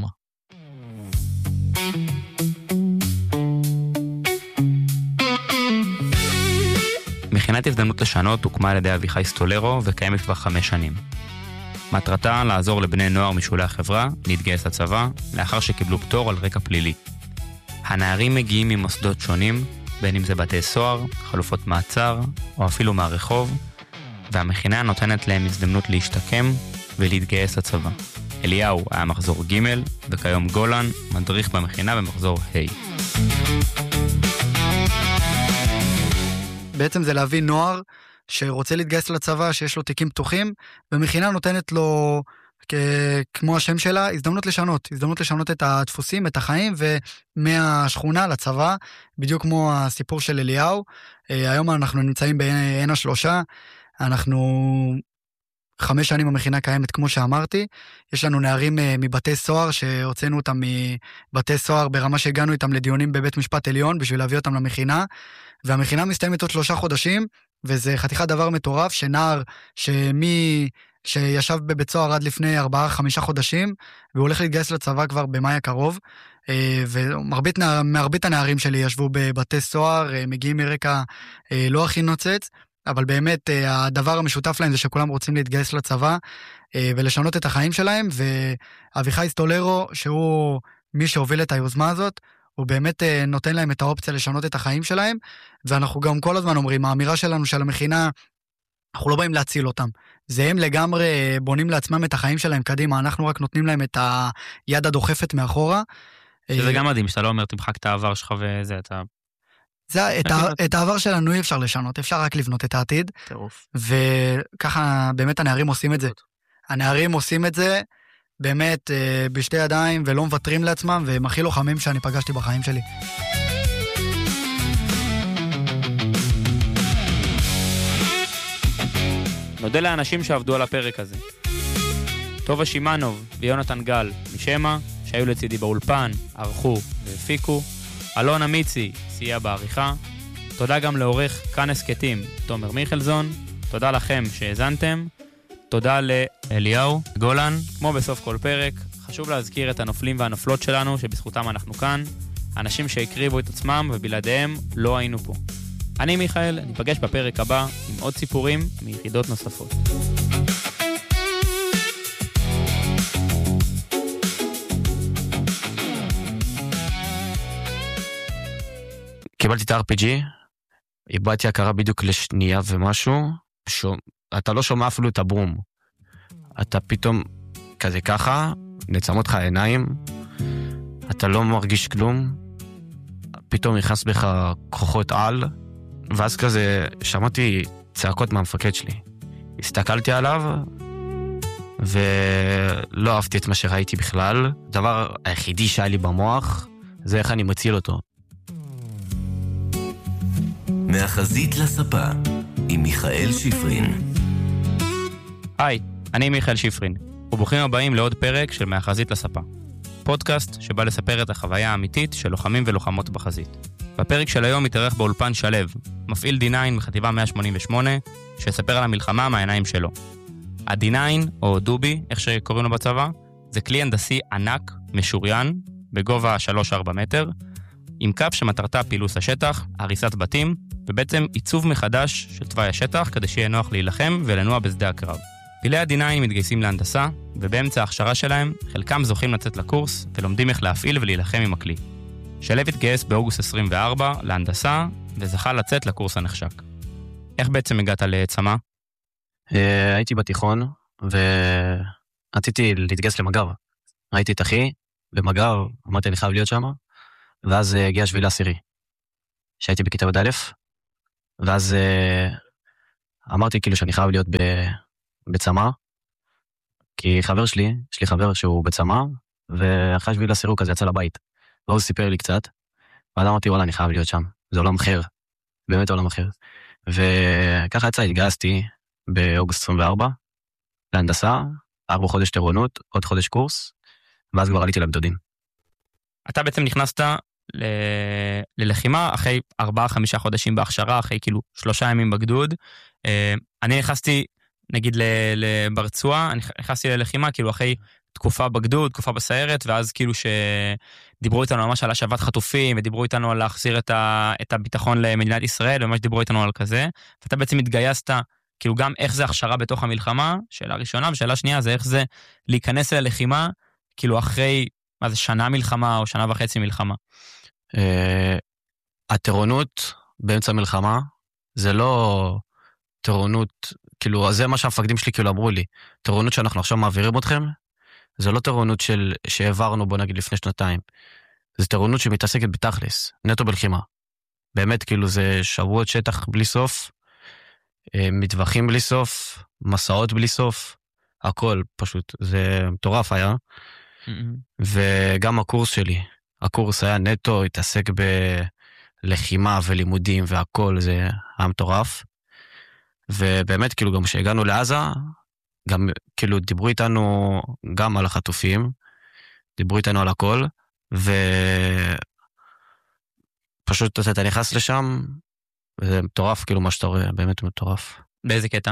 מכינת הזדמנות לשנות הוקמה על ידי אביחי סטולרו וקיימת כבר 5 שנים. מטרתה לעזור לבני נוער משולי החברה להתגייס לצבא לאחר שקיבלו פטור על רקע פלילי. הנערים מגיעים ממוסדות שונים, בין אם זה בתי סוהר, חלופות מעצר או אפילו מהרחוב, והמכינה נותנת להם הזדמנות להשתקם ולהתגייס לצבא. אליהו היה מחזור ג' וכיום גולן מדריך במכינה במחזור ה'. בעצם זה להביא נוער שרוצה להתגייס לצבא, שיש לו תיקים פתוחים, ומכינה נותנת לו, כמו השם שלה, הזדמנות לשנות את הדפוסים, את החיים, ומהשכונה לצבא, בדיוק כמו הסיפור של אליהו. היום אנחנו נמצאים בעין השלושה, אנחנו 5 שנים המכינה קיימת, כמו שאמרתי. יש לנו נערים מבתי סוהר, שהוצאנו אותם מבתי סוהר ברמה שהגענו איתם לדיונים בבית משפט עליון, בשביל להביא אותם למכינה, והמכינה מסתיימת עוד 3 חודשים, וזה חתיכת דבר מטורף, שנער שישב בבית סוהר עד לפני 4-5 חודשים, והוא הולך להתגייס לצבא כבר במאי הקרוב, ומרבית הנערים שלי ישבו בבתי סוהר, מגיעים מרקע לא הכי נוצץ, אבל באמת הדבר המשותף להם זה שכולם רוצים להתגייס לצבא, ולשנות את החיים שלהם, ואביחי סטולרו, שהוא מי שהוביל את היוזמה הזאת, הוא באמת נותן להם את האופציה לשנות את החיים שלהם, ואנחנו גם כל הזמן אומרים, האמירה שלנו של המכינה, אנחנו לא באים להציל אותם. זה הם לגמרי בונים לעצמם את החיים שלהם קדימה, אנחנו רק נותנים להם את היד הדוחפת מאחורה. שזה גם מדהים, שאתה לא אומר, תמחק את העבר שלך וזה, אתה... את העבר שלנו אי אפשר לשנות, אפשר רק לבנות את העתיד. טירוף. וככה באמת הנערים עושים את זה. הנערים עושים את זה באמת בשתי ידיים ולא מוותרים לעצמם, והם הכי לוחמים שאני פגשתי בחיים שלי. נודה לאנשים שעבדו על הפרק הזה. טובה שימנוב ויונתן גל משמה, שהיו לצידי באולפן, ערכו והפיקו. אלון אמיצי סייע בעריכה. תודה גם לעורך כאן הסקטים, תומר מיכלזון. תודה לכם שהאזנתם. תודה לאליהו גולן. כמו בסוף כל פרק, חשוב להזכיר את הנופלים והנופלות שלנו, שבזכותם אנחנו כאן. אנשים שהקריבו את עצמם ובלעדיהם לא היינו פה. אני מיכאל, ניפגש בפרק הבא עם עוד סיפורים מיחידות נוספות. קיבלתי את ה-RPG, איבדתי הכרה בדיוק לשנייה ומשהו, אתה לא שומע אפילו את הבום. אתה פתאום כזה ככה, נצמות לך העיניים, אתה לא מרגיש כלום, פתאום נכנס בך כוחות על, ואז כזה שמעתי צעקות מהמפקד שלי. הסתכלתי עליו, ולא אהבתי את מה שראיתי בכלל. הדבר היחידי שהיה לי במוח, זה איך אני מציל אותו. מהחזית לספה, עם מיכאל שיפרין. היי, אני מיכאל שיפרין, וברוכים הבאים לעוד פרק של מהחזית לספה. פודקאסט שבא לספר את החוויה האמיתית של לוחמים ולוחמות בחזית. בפרק של היום מתארח באולפן שלב, מפעיל D9 מחטיבה 188, שיספר על המלחמה מהעיניים שלו. ה-D9, או דובי, איך שקוראים לו בצבא, זה כלי הנדסי ענק, משוריין, בגובה 3-4 מטר, עם קו שמטרתה פילוס השטח, הריסת בתים, ובעצם עיצוב מחדש של תוואי השטח, כדי שיהיה נוח להילחם ולנוע בשדה הקרב. פילי ה-D9 מתגייסים להנדסה, ובאמצע ההכשרה שלהם, חלקם זוכים לצאת לקורס, ולומדים איך להפעיל ולהילחם עם הכלי. שלב התגייס באוגוסט 24 להנדסה, וזכה לצאת לקורס הנחשק. איך בעצם הגעת לצמא? הייתי בתיכון, ורציתי להתגייס למג"ב. ראיתי את אחי במג"ב, אמרתי אני חייב להיות שם, ואז הגיע שביל העשירי, שהייתי בכיתה י"א, ואז אמרתי כאילו שאני חייב להיות בצמא, כי חבר שלי, יש לי חבר שהוא בצמא, ואחרי שביל העשירי הוא כזה יצא לבית, והוא סיפר לי קצת, ואז אמרתי וואלה אני חייב להיות שם, זה עולם אחר, באמת עולם אחר, וככה יצא, התגייסתי באוגוסט 24, להנדסה, 4 חודש טירונות, עוד חודש קורס, ואז כבר עליתי לגדודים. אתה בעצם נכנסת ללחימה אחרי 4-5 חודשים בהכשרה, אחרי כאילו 3 ימים בגדוד. אני נכנסתי, נגיד ברצועה, אני נכנסתי ללחימה כאילו אחרי תקופה בגדוד, תקופה בסיירת, ואז כאילו שדיברו איתנו ממש על השבת חטופים, ודיברו איתנו על להחזיר את הביטחון למדינת ישראל, וממש דיברו איתנו על כזה, ואתה בעצם התגייסת, כאילו גם איך זה הכשרה בתוך המלחמה, שאלה ראשונה, ושאלה שנייה זה איך זה להיכנס ללחימה, כאילו אחרי, מה זה, שנה מלחמה או 1.5 מלחמה? הטירונות באמצע מלחמה, זה לא טירונות, כאילו, זה מה שהמפקדים שלי כאילו אמרו לי, טירונות שאנחנו עכשיו מעבירים אתכם, זה לא טירונות שהעברנו בוא נגיד לפני 2 זה טירונות שמתעסקת בתכלס, נטו בלחימה. באמת כאילו זה שבועות שטח בלי סוף, מטווחים בלי סוף, מסעות בלי סוף, הכל פשוט, זה מטורף היה. וגם הקורס שלי, הקורס היה נטו, התעסק בלחימה ולימודים והכל, זה היה מטורף. ובאמת כאילו גם כשהגענו לעזה, גם כאילו דיברו איתנו גם על החטופים, דיברו איתנו על הכל, ופשוט אתה נכנס לשם, וזה מטורף כאילו מה שאתה רואה, באמת מטורף. באיזה קטע?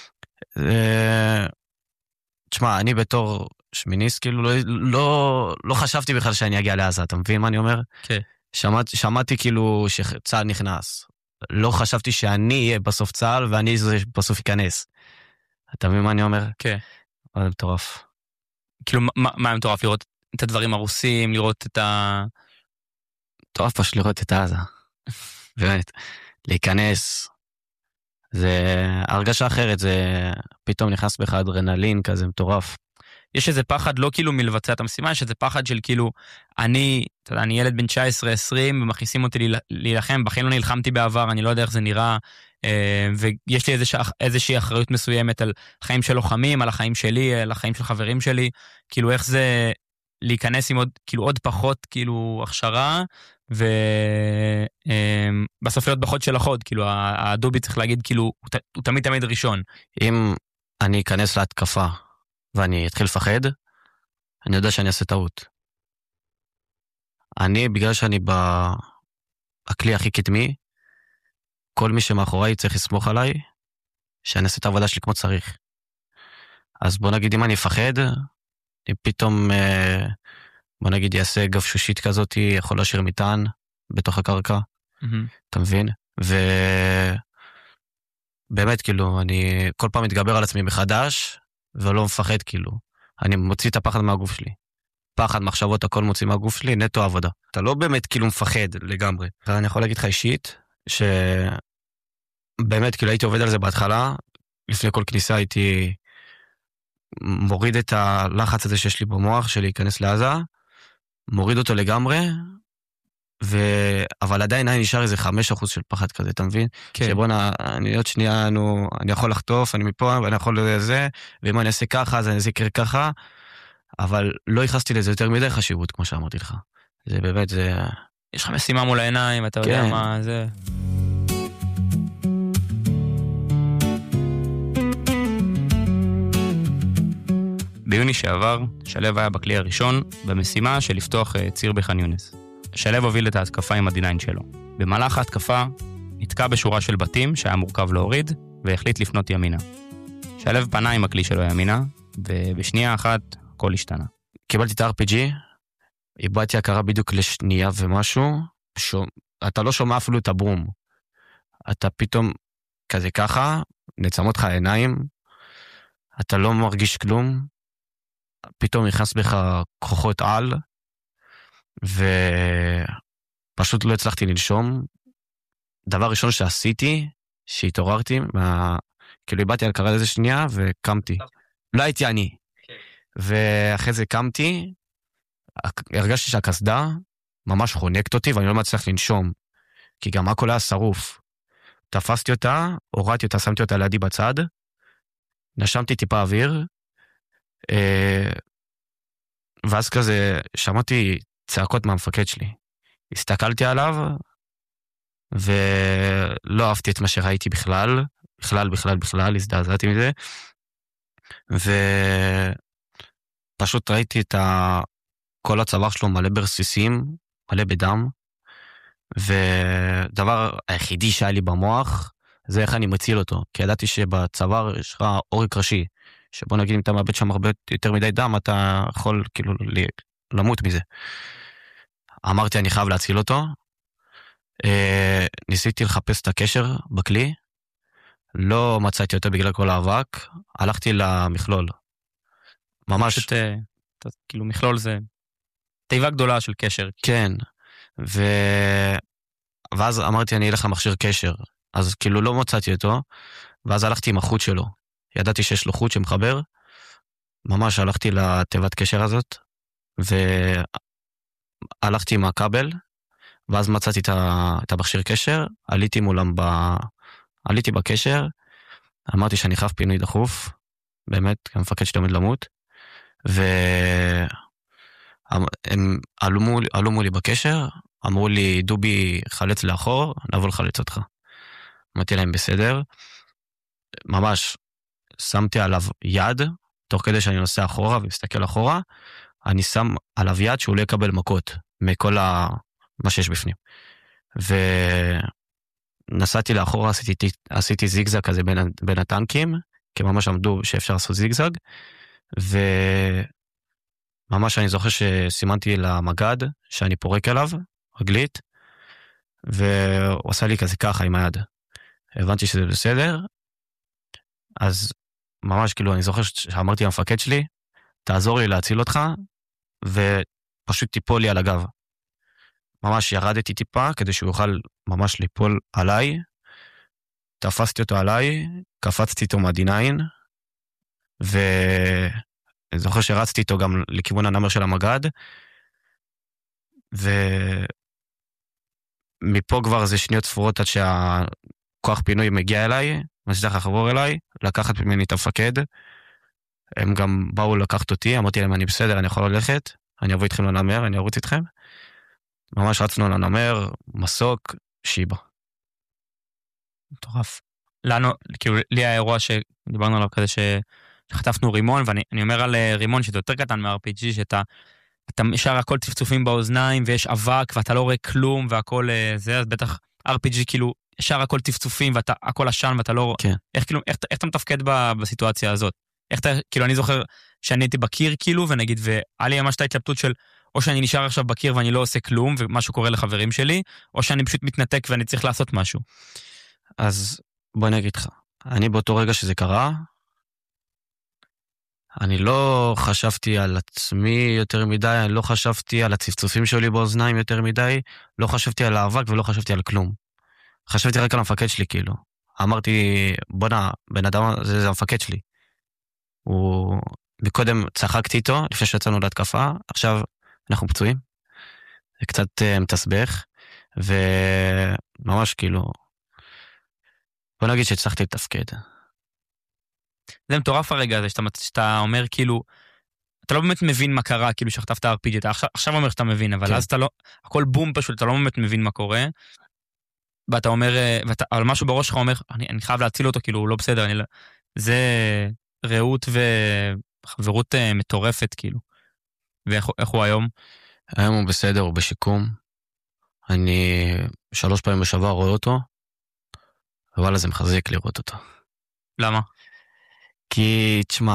תשמע, אני בתור שמיניסט, כאילו לא חשבתי בכלל שאני אגיע לעזה, אתה מבין מה אני אומר? כן. שמעתי כאילו שצה"ל נכנס. לא חשבתי שאני אהיה בסוף צה"ל, ואני זה בסוף ייכנס. אתה מבין מה אני אומר? כן. זה מטורף. כאילו, מה מטורף? לראות את הדברים הרוסים, לראות את מטורף פשוט לראות את עזה. באמת. להיכנס. זה הרגשה אחרת, זה פתאום נכנס בך אדרנלין כזה מטורף. יש איזה פחד, לא כאילו מלבצע את המשימה, יש איזה פחד של כאילו, אני ילד בן 19-20, ומכניסים אותי להילחם, בחיים לא נלחמתי בעבר, אני לא יודע איך זה נראה, ויש לי איזושהי אחריות מסוימת על חיים של לוחמים, על החיים שלי, על החיים של חברים שלי, כאילו איך זה להיכנס עם עוד פחות כאילו הכשרה, ובסוף להיות בחוד של החוד, כאילו הדובי צריך להגיד, כאילו, הוא תמיד ראשון. אם אני אכנס להתקפה, ואני אתחיל לפחד, אני יודע שאני אעשה טעות. בגלל שאני בכלי הכי קדמי, כל מי שמאחוריי צריך לסמוך עליי, שאני אעשה את העבודה שלי כמו צריך. אז בוא נגיד, אם אני אפחד, אני פתאום, בוא נגיד, יעשה גבשושית כזאת, יכול להשאיר מטען בתוך הקרקע, אתה מבין? ובאמת, כאילו, אני כל פעם מתגבר על עצמי מחדש, ולא מפחד, כאילו. אני מוציא את הפחד מהגוף שלי. פחד, מחשבות, הכל מוציא מהגוף שלי, נטו עבודה. אתה לא באמת כאילו מפחד לגמרי. אני יכול להגיד לך אישית, שבאמת, כאילו הייתי עובד על זה בהתחלה, לפני כל כניסה הייתי מוריד את הלחץ הזה שיש לי במוח, שלי להיכנס לעזה, מוריד אותו לגמרי, אבל עדיין נשאר איזה 5% של פחד כזה, אתה מבין? כן. שבונה, אני עוד שנייה, אני יכול לחטוף, אני מפה, ואני יכול לזה, ואם אני אעשה ככה, אז אני אעשה ככה, אבל לא ייחסתי לזה יותר מדי חשיבות, כמו שאמרתי לך. זה באמת, זה... יש לך משימה מול העיניים, אתה יודע מה זה... ביוני שעבר, שלב היה בכלי הראשון, במשימה של לפתוח ציר בח'אן יונס. שלב הוביל את ההתקפה עם ה-D9 שלו. במהלך ההתקפה, נתקע בשורה של בתים שהיה מורכב להוריד, והחליט לפנות ימינה. שלב פנה עם הכלי שלו ימינה, ובשנייה אחת הכל השתנה. קיבלתי את ה-RPG, איבדתי הכרה בדיוק לשנייה ומשהו, אתה לא שומע אפילו את הבום. אתה פתאום כזה ככה, נצמות לך העיניים, אתה לא מרגיש כלום, פתאום נכנס בך כוחות על, ופשוט לא הצלחתי לנשום. דבר ראשון שעשיתי, שהתעוררתי, כאילו איבדתי על קרה איזה שנייה, וקמתי. לא הייתי אני. ואחרי זה קמתי, הרגשתי שהכסדה ממש חונקת אותי, ואני לא מצליח לנשום, כי גם הכל היה שרוף. תפסתי אותה, הורדתי אותה, שמתי אותה לידי בצד, נשמתי טיפה אוויר, ואז כזה שמעתי צעקות מהמפקד שלי. הסתכלתי עליו, ולא אהבתי את מה שראיתי בכלל, הזדעזעתי מזה, ופשוט ראיתי את כל הצוואר שלו מלא ברסיסים, מלא בדם, ודבר היחידי שהיה לי במוח, זה איך אני מציל אותו, כי ידעתי שבצוואר יש לך עורק ראשי, שבוא נגיד אם אתה מאבד שם הרבה יותר מדי דם, אתה יכול כאילו למות מזה. אמרתי אני חייב להציל אותו, ניסיתי לחפש את הקשר בכלי, לא מצאתי אותו בגלל כל האבק, הלכתי למכלול. ממש... פשוט, כאילו מכלול זה תיבה גדולה של קשר. כן, ואז אמרתי אני אלך למכשיר קשר, אז כאילו לא מצאתי אותו, ואז הלכתי עם החוט שלו. ידעתי שיש לו חוט שמחבר, ממש הלכתי לתיבת קשר הזאת, והלכתי עם הכבל, ואז מצאתי את המכשיר קשר, עליתי בקשר, אמרתי שאני חייב פינוי דחוף, באמת, המפקד שלי עומד למות, והם עלו מולי בקשר, אמרו לי, דובי חלץ לאחור, נבוא לחלץ אותך. אמרתי להם בסדר, ממש, שמתי עליו יד, תוך כדי שאני נוסע אחורה ומסתכל אחורה, אני שם עליו יד שהוא לא יקבל מכות, מכל מה שיש בפנים. ונסעתי לאחורה, עשיתי זיגזג כזה בין הטנקים, כי ממש עמדו שאפשר לעשות זיגזג, וממש אני זוכר שסימנתי למגד, שאני פורק עליו, רגלית, והוא עשה לי כזה ככה עם היד. הבנתי שזה בסדר, אז ממש כאילו אני זוכר שאמרתי למפקד שלי, תעזור לי להציל אותך, ופשוט תיפול לי על הגב. ממש ירדתי טיפה, כדי שהוא יוכל ממש ליפול עליי, תפסתי אותו עליי, קפצתי איתו מה-D9, ואני זוכר שרצתי איתו גם לכיוון הנמר של המגד, ומפה כבר זה שניות ספורות עד שהכוח פינוי מגיע אליי, מצליח לחבור אליי, לקחת ממני את המפקד, הם גם באו לקחת אותי, אמרתי להם אני בסדר, אני יכול ללכת, אני אבוא איתכם לנמר, אני ארוץ איתכם, ממש רצנו לנמר, מסוק, שיבה. מטורף. לנו, כאילו, לי האירוע שדיברנו עליו כזה שחטפנו רימון, ואני אומר על רימון שזה יותר קטן מה-RPG, שאתה ישר הכל צפצופים באוזניים, ויש אבק, ואתה לא רואה כלום, והכל זה, אז בטח RPG כאילו, ישר הכל צפצופים, ואתה הכל עשן, ואתה לא... כן. איך אתה מתפקד בסיטואציה הזאת? איך אתה, כאילו, אני זוכר שאני הייתי בקיר, כאילו, ונגיד, והיה לי ממש את ההתלבטות של, או שאני נשאר עכשיו בקיר ואני לא עושה כלום, ומשהו קורה לחברים שלי, או שאני פשוט מתנתק ואני צריך לעשות משהו. אז בוא אני אגיד לך, אני באותו רגע שזה קרה, אני לא חשבתי על עצמי יותר מדי, אני לא חשבתי על הצפצופים שלי באוזניים יותר מדי, לא חשבתי על האבק ולא חשבתי על כלום. חשבתי רק על המפקד שלי, כאילו. אמרתי, בונה, בן אדם, זה המפקד שלי. מקודם צחקתי איתו, לפני שיצאנו להתקפה, עכשיו אנחנו פצועים. זה קצת מתסבך, וממש כאילו, בוא נגיד שהצלחתי לתפקד. זה מטורף הרגע הזה, שאתה אומר כאילו, אתה לא באמת מבין מה קרה, כאילו שחטפת RPG, אתה עכשיו אומר שאתה מבין, אבל אז אתה לא, הכל בום פשוט, אתה לא באמת מבין מה קורה, ואתה אומר, אבל משהו בראש שלך אומר, אני חייב להציל אותו, כאילו הוא לא בסדר, זה רעות וחברות מטורפת, כאילו. ואיך הוא היום? היום הוא בסדר, הוא בשיקום. אני 3 פעמים בשבוע רואה אותו, אבל זה מחזיק לראות אותו. למה? כי, תשמע,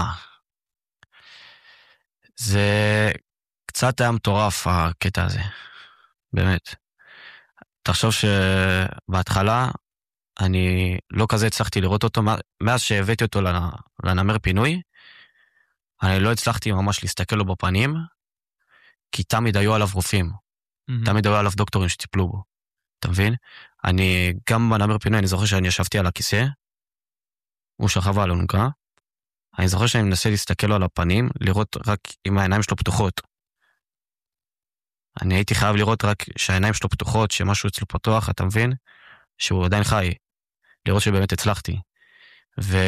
זה קצת היה מטורף הקטע הזה, באמת. תחשוב שבהתחלה אני לא כזה הצלחתי לראות אותו, מאז שהבאתי אותו לנמר פינוי, אני לא הצלחתי ממש להסתכל לו בפנים, כי תמיד היו עליו רופאים, תמיד היו עליו דוקטורים שטיפלו בו, אתה מבין? אני גם בנמר פינוי, אני זוכר שאני ישבתי על הכיסא, הוא שכב על אלונקה, אני זוכר שאני מנסה להסתכל לו על הפנים, לראות רק אם העיניים שלו פתוחות. אני הייתי חייב לראות רק שהעיניים שלו פתוחות, שמשהו אצלו פתוח, אתה מבין? שהוא עדיין חי. לראות שבאמת הצלחתי.